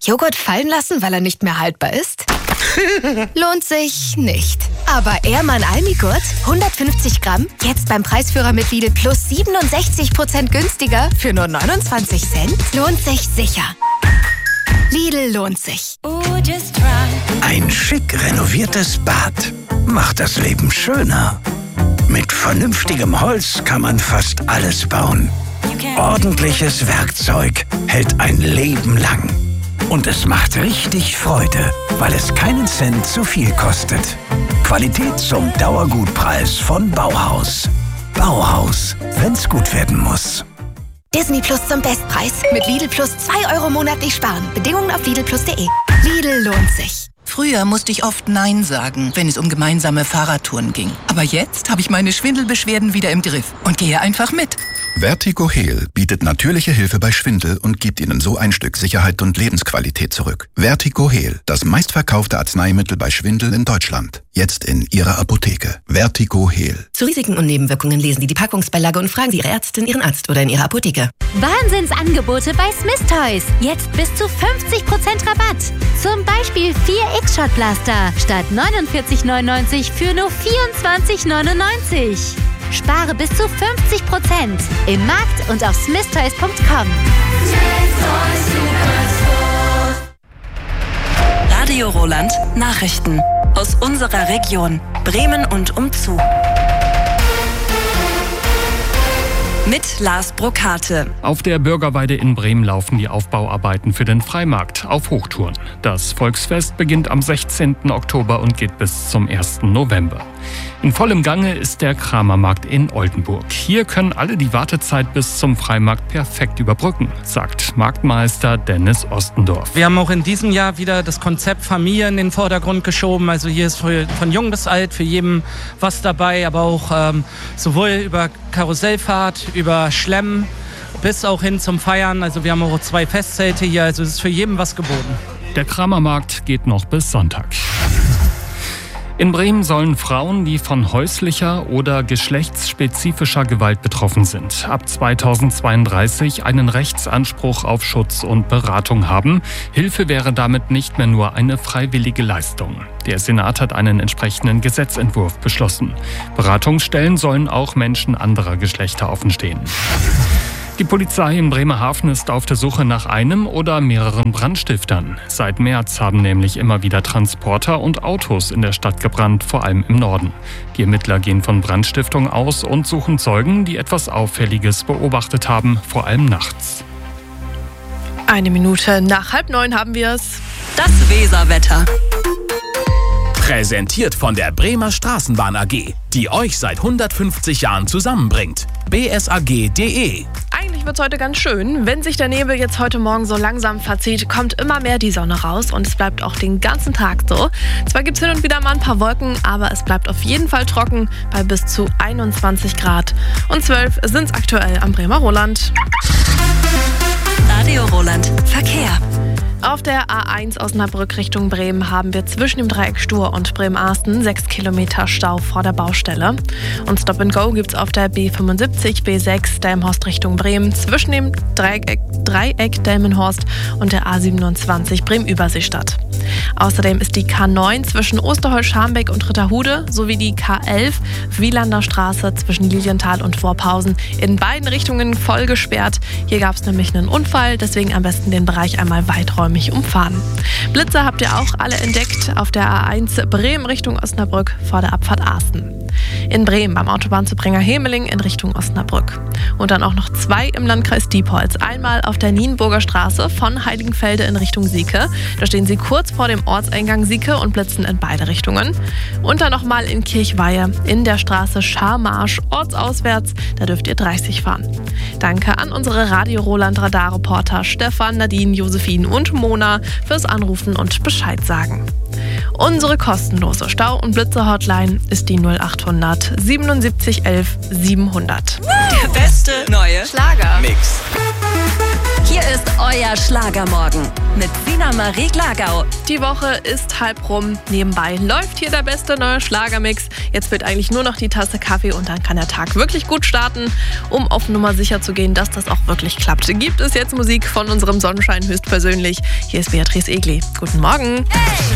Joghurt fallen lassen, weil er nicht mehr haltbar ist? Lohnt sich nicht. Aber Ehrmann Almigurt, 150 Gramm, jetzt beim Preisführer mit Lidl plus 67% günstiger für nur 29 Cent? Lohnt sich sicher. Lidl lohnt sich. Ein schick renoviertes Bad macht das Leben schöner. Mit vernünftigem Holz kann man fast alles bauen. Ordentliches Werkzeug hält ein Leben lang. Und es macht richtig Freude, weil es keinen Cent zu viel kostet. Qualität zum Dauergutpreis von Bauhaus. Bauhaus, wenn's gut werden muss. Disney Plus zum Bestpreis. Mit Lidl Plus 2 € monatlich sparen. Bedingungen auf lidlplus.de. Lidl lohnt sich. Früher musste ich oft Nein sagen, wenn es um gemeinsame Fahrradtouren ging. Aber jetzt habe ich meine Schwindelbeschwerden wieder im Griff und gehe einfach mit. Vertigo-Heal bietet natürliche Hilfe bei Schwindel und gibt Ihnen so ein Stück Sicherheit und Lebensqualität zurück. Vertigo-Heal, das meistverkaufte Arzneimittel bei Schwindel in Deutschland. Jetzt in Ihrer Apotheke. Vertigo-Heal. Zu Risiken und Nebenwirkungen lesen Sie die Packungsbeilage und fragen Sie Ihre Ärztin, Ihren Arzt oder in Ihrer Apotheke. Wahnsinnsangebote bei Smith Toys. Jetzt bis zu 50% Rabatt. Zum Beispiel 4 X-Shot-Blaster statt 49,99 für nur 24,99. Spare bis zu 50% im Markt und auf smithtoys.com. Radio Roland Nachrichten aus unserer Region Bremen und umzu. Mit Lars Brokate. Auf der Bürgerweide in Bremen laufen die Aufbauarbeiten für den Freimarkt auf Hochtouren. Das Volksfest beginnt am 16. Oktober und geht bis zum 1. November. In vollem Gange ist der Kramermarkt in Oldenburg. Hier können alle die Wartezeit bis zum Freimarkt perfekt überbrücken, sagt Marktmeister Dennis Ostendorf. Wir haben auch in diesem Jahr wieder das Konzept Familie in den Vordergrund geschoben. Also hier ist von jung bis alt für jeden was dabei, aber auch sowohl über Karussellfahrt, über Schlemmen bis auch hin zum Feiern. Also wir haben auch 2 Festzelte hier, also es ist für jeden was geboten. Der Kramermarkt geht noch bis Sonntag. In Bremen sollen Frauen, die von häuslicher oder geschlechtsspezifischer Gewalt betroffen sind, ab 2032 einen Rechtsanspruch auf Schutz und Beratung haben. Hilfe wäre damit nicht mehr nur eine freiwillige Leistung. Der Senat hat einen entsprechenden Gesetzentwurf beschlossen. Beratungsstellen sollen auch Menschen anderer Geschlechter offenstehen. Die Polizei in Bremerhaven ist auf der Suche nach einem oder mehreren Brandstiftern. Seit März haben nämlich immer wieder Transporter und Autos in der Stadt gebrannt, vor allem im Norden. Die Ermittler gehen von Brandstiftung aus und suchen Zeugen, die etwas Auffälliges beobachtet haben, vor allem nachts. 1 Minute nach 8:30 haben wir es. Das Weserwetter. Präsentiert von der Bremer Straßenbahn AG, die euch seit 150 Jahren zusammenbringt. bsag.de. Eigentlich wird es heute ganz schön. Wenn sich der Nebel jetzt heute Morgen so langsam verzieht, kommt immer mehr die Sonne raus und es bleibt auch den ganzen Tag so. Zwar gibt es hin und wieder mal ein paar Wolken, aber es bleibt auf jeden Fall trocken bei bis zu 21 Grad. Und 12 sind es aktuell am Bremer Roland. Radio Roland Verkehr. Auf der A1 Osnabrück Richtung Bremen haben wir zwischen dem Dreieck Stur und Bremen-Arsten 6 Kilometer Stau vor der Baustelle. Und Stop and Go gibt's auf der B75, B6 Delmenhorst Richtung Bremen zwischen dem Dreieck Delmenhorst und der A27 Bremen-Überseestadt. Außerdem ist die K9 zwischen Osterholz-Scharmbeck und Ritterhude sowie die K11 Wielander Straße zwischen Lilienthal und Vorpausen in beiden Richtungen voll gesperrt. Hier gab es nämlich einen Unfall, deswegen am besten den Bereich einmal weiträumig umfahren. Blitze habt ihr auch alle entdeckt auf der A1 Bremen Richtung Osnabrück vor der Abfahrt Arsten. In Bremen beim Autobahnzubringer Hemeling in Richtung Osnabrück. Und dann auch noch 2 im Landkreis Diepholz. Einmal auf der Nienburger Straße von Heiligenfelde in Richtung Sieke. Da stehen sie kurz vor dem Ortseingang Sieke und blitzen in beide Richtungen. Und dann nochmal in Kirchweihe in der Straße Scharmarsch ortsauswärts. Da dürft ihr 30 fahren. Danke an unsere Radio Roland Radarreporter Stefan, Nadine, Josephine und Mona fürs Anrufen und Bescheid sagen. Unsere kostenlose Stau- und Blitze-Hotline ist die 0800 77 11 700. Der beste neue Schlager. Mix. Hier ist euer Schlagermorgen mit Sina Marie Glagau. Die Woche ist halb rum. Nebenbei läuft hier der beste neue Schlagermix. Jetzt fehlt eigentlich nur noch die Tasse Kaffee und dann kann der Tag wirklich gut starten. Um auf Nummer sicher zu gehen, dass das auch wirklich klappt, gibt es jetzt Musik von unserem Sonnenschein höchstpersönlich. Hier ist Beatrice Egli. Guten Morgen. Hey.